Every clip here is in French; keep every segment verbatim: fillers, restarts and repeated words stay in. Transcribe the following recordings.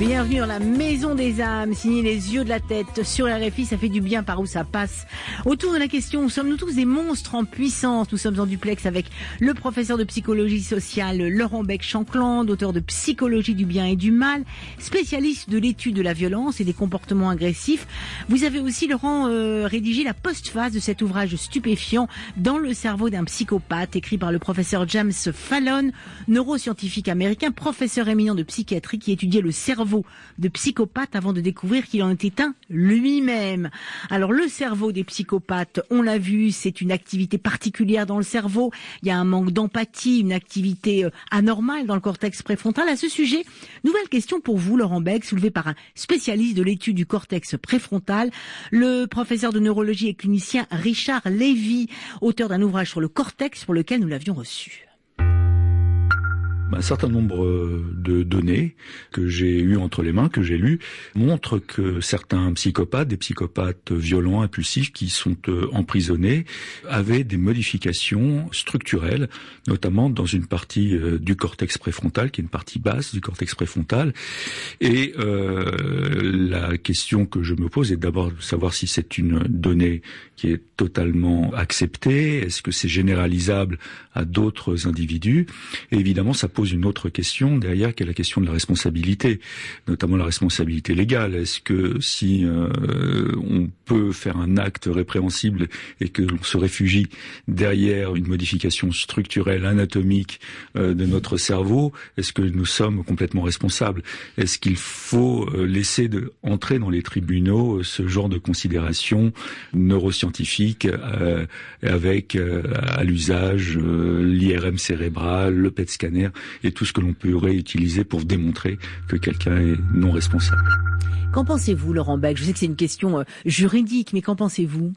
Bienvenue dans la Maison des âmes, signé Les yeux de la tête sur R F I, ça fait du bien par où ça passe. Autour de la question, sommes-nous tous des monstres en puissance? Nous sommes en duplex avec le professeur de psychologie sociale Laurent Bec-Chancland, auteur de Psychologie du bien et du mal, spécialiste de l'étude de la violence et des comportements agressifs. Vous avez aussi, Laurent, euh, rédigé la postface de cet ouvrage stupéfiant Dans le cerveau d'un psychopathe, écrit par le professeur James Fallon, neuroscientifique américain, professeur éminent de psychiatrie qui étudiait le cerveau de psychopathes avant de découvrir qu'il en était un lui-même. Alors le cerveau des psychopathes, on l'a vu, c'est une activité particulière dans le cerveau. Il y a un manque d'empathie, une activité anormale dans le cortex préfrontal. À ce sujet, nouvelle question pour vous, Laurent Bec, soulevée par un spécialiste de l'étude du cortex préfrontal, le professeur de neurologie et clinicien Richard Lévy, auteur d'un ouvrage sur le cortex pour lequel nous l'avions reçu. Un certain nombre de données que j'ai eues entre les mains, que j'ai lues, montrent que certains psychopathes, des psychopathes violents, impulsifs, qui sont emprisonnés, avaient des modifications structurelles, notamment dans une partie du cortex préfrontal, qui est une partie basse du cortex préfrontal. Et euh, la question que je me pose est d'abord de savoir si c'est une donnée qui est totalement acceptée, est-ce que c'est généralisable à d'autres individus. Et évidemment, ça pose une autre question derrière, qui est la question de la responsabilité, notamment la responsabilité légale. Est-ce que si euh, on peut faire un acte répréhensible et que l'on se réfugie derrière une modification structurelle, anatomique euh, de notre cerveau, est-ce que nous sommes complètement responsables? Est-ce qu'il faut euh, laisser de, entrer dans les tribunaux euh, ce genre de considérations neuroscientifiques euh, avec euh, à l'usage euh, l'I R M cérébral, le P E T scanner et tout ce que l'on peut réutiliser pour démontrer que quelqu'un est non responsable. Qu'en pensez-vous, Laurent Bec? Je sais que c'est une question euh, juridique, mais qu'en pensez-vous?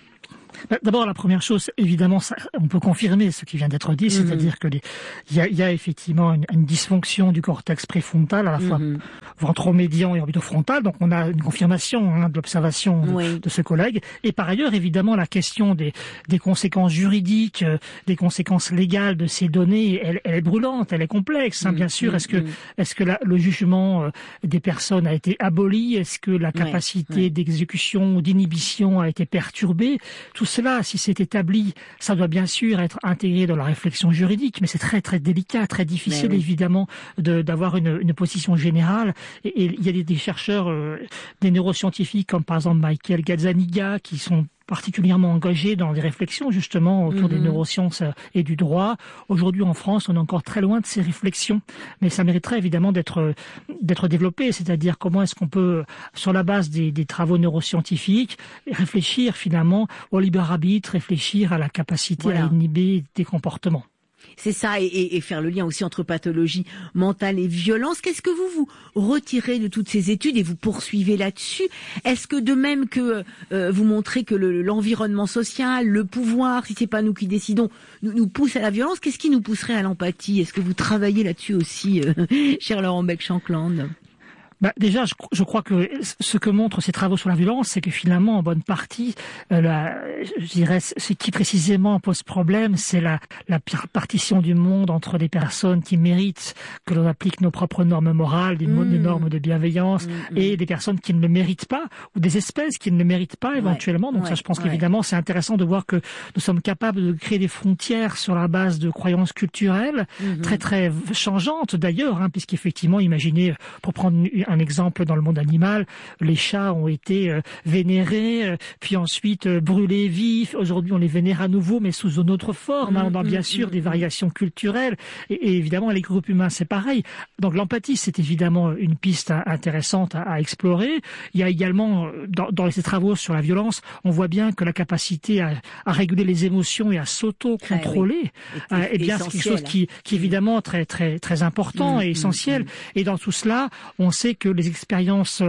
D'abord, la première chose, évidemment, ça, on peut confirmer ce qui vient d'être dit, mmh. c'est-à-dire que les, il y a, il y a effectivement une, une dysfonction du cortex préfrontal, à la fois mmh. ventromédian et orbitofrontal. Donc, on a une confirmation hein, de l'observation oui. de, de ce collègue. Et par ailleurs, évidemment, la question des, des conséquences juridiques, euh, des conséquences légales de ces données, elle, elle est brûlante, elle est complexe. Hein, mmh. Bien sûr, mmh. est-ce que, mmh. est-ce que la, le jugement euh, des personnes a été aboli? Est-ce que la capacité oui. Oui. d'exécution ou d'inhibition a été perturbée? Tout cela, si c'est établi, ça doit bien sûr être intégré dans la réflexion juridique, mais c'est très très délicat, très difficile oui. évidemment de, d'avoir une, une position générale. Et, et il y a des, des chercheurs, euh, des neuroscientifiques comme par exemple Michael Gazzaniga qui sont particulièrement engagés dans des réflexions justement autour mmh. des neurosciences et du droit. Aujourd'hui en France, on est encore très loin de ces réflexions, mais ça mériterait évidemment d'être d'être développé, c'est-à-dire comment est-ce qu'on peut, sur la base des, des travaux neuroscientifiques, réfléchir finalement au libre arbitre, réfléchir à la capacité voilà. à inhiber des comportements. C'est ça, et, et, et faire le lien aussi entre pathologie mentale et violence. Qu'est-ce que vous vous retirez de toutes ces études et vous poursuivez là-dessus? Est-ce que de même que euh, vous montrez que le, l'environnement social, le pouvoir, si c'est pas nous qui décidons, nous, nous pousse à la violence, qu'est-ce qui nous pousserait à l'empathie? Est-ce que vous travaillez là-dessus aussi, euh, cher Laurent Bec-Chancland? Bah, déjà, je, je crois que ce que montrent ces travaux sur la violence, c'est que finalement, en bonne partie, euh, la, je dirais, ce qui précisément pose problème, c'est la, la partition du monde entre des personnes qui méritent que l'on applique nos propres normes morales, des, mmh. des normes de bienveillance, mmh. et des personnes qui ne le méritent pas, ou des espèces qui ne le méritent pas éventuellement. Ouais. Donc ouais. ça, je pense ouais. qu'évidemment, c'est intéressant de voir que nous sommes capables de créer des frontières sur la base de croyances culturelles, mmh. très très changeantes d'ailleurs, hein, puisqu'effectivement, imaginez, pour prendre une un exemple dans le monde animal, les chats ont été euh, vénérés, euh, puis ensuite euh, brûlés vifs. Aujourd'hui, on les vénère à nouveau, mais sous une autre forme. Hein. On a bien sûr des variations culturelles. Et, et évidemment, les groupes humains, c'est pareil. Donc l'empathie, c'est évidemment une piste intéressante à, à explorer. Il y a également, dans, dans ces travaux sur la violence, on voit bien que la capacité à, à réguler les émotions et à s'auto-contrôler, ah, oui. euh, est bien quelque chose qui, qui est évidemment très, très, très important mmh, et essentiel. Mmh, mmh. Et dans tout cela, on sait que les expériences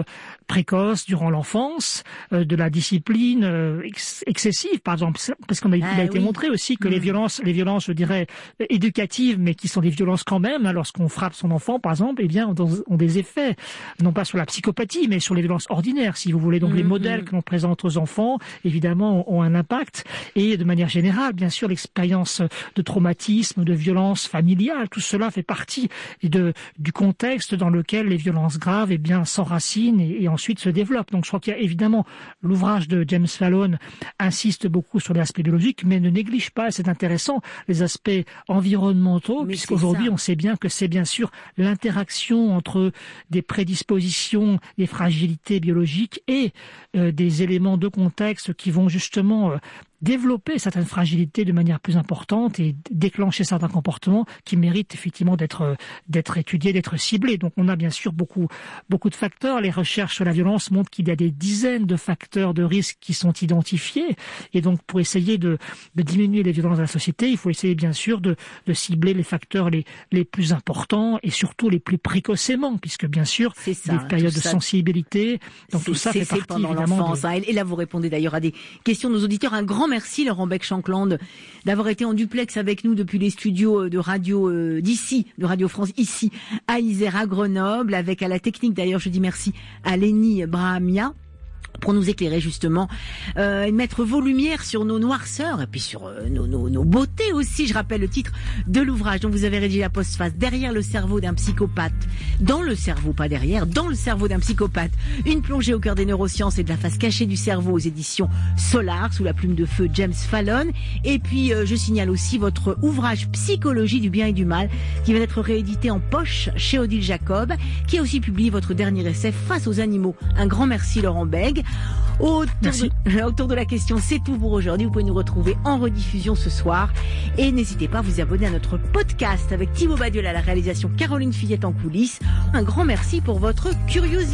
précoce durant l'enfance, euh, de la discipline euh, ex- excessive, par exemple, parce qu'on a, ah, il a été oui. montré aussi que mmh. les violences, les violences, je dirais, éducatives, mais qui sont des violences quand même, hein, lorsqu'on frappe son enfant, par exemple, eh bien, ont, ont des effets, non pas sur la psychopathie, mais sur les violences ordinaires, si vous voulez. Donc, mmh. les modèles que l'on présente aux enfants, évidemment, ont un impact. Et de manière générale, bien sûr, l'expérience de traumatisme, de violence familiale, tout cela fait partie de, du contexte dans lequel les violences graves, eh bien, s'enracinent et, et ensuite se développent. Donc, je crois qu'il y a évidemment l'ouvrage de James Fallon insiste beaucoup sur l'aspect biologique, mais ne néglige pas, c'est intéressant, les aspects environnementaux, puisqu'aujourd'hui, on sait bien que c'est bien sûr l'interaction entre des prédispositions, des fragilités biologiques et euh, des éléments de contexte qui vont justement euh, développer certaines fragilités de manière plus importante et déclencher certains comportements qui méritent effectivement d'être d'être étudiés, d'être ciblés. Donc on a bien sûr beaucoup beaucoup de facteurs. Les recherches sur la violence montrent qu'il y a des dizaines de facteurs de risque qui sont identifiés. Et donc pour essayer de, de diminuer les violences de la société, il faut essayer bien sûr de, de cibler les facteurs les, les plus importants et surtout les plus précocement, puisque bien sûr c'est ça, des périodes de ça, sensibilité. Donc tout ça fait partie pendant évidemment. L'enfance, des... hein. Et là vous répondez d'ailleurs à des questions de nos auditeurs. Un grand merci Laurent Bec-Shankland d'avoir été en duplex avec nous depuis les studios de radio euh, d'ici, de Radio France ici à Isère, à Grenoble, avec à la technique d'ailleurs je dis merci à Lénie Brahamia pour nous éclairer justement euh, et mettre vos lumières sur nos noirceurs et puis sur euh, nos, nos, nos beautés aussi. Je rappelle le titre de l'ouvrage dont vous avez rédigé la postface, Derrière le cerveau d'un psychopathe, dans le cerveau, pas derrière, dans le cerveau d'un psychopathe, une plongée au cœur des neurosciences et de la face cachée du cerveau aux éditions Solar, sous la plume de feu James Fallon. Et puis euh, je signale aussi votre ouvrage Psychologie du bien et du mal qui va être réédité en poche chez Odile Jacob, qui a aussi publié votre dernier essai Face aux animaux. Un grand merci Laurent Bègue. Autour de, autour de la question, c'est tout pour aujourd'hui. Vous pouvez nous retrouver en rediffusion ce soir. Et n'hésitez pas à vous abonner à notre podcast avec Thibaut Badiol à la réalisation, Caroline Fillette en coulisses. Un grand merci pour votre curiosité.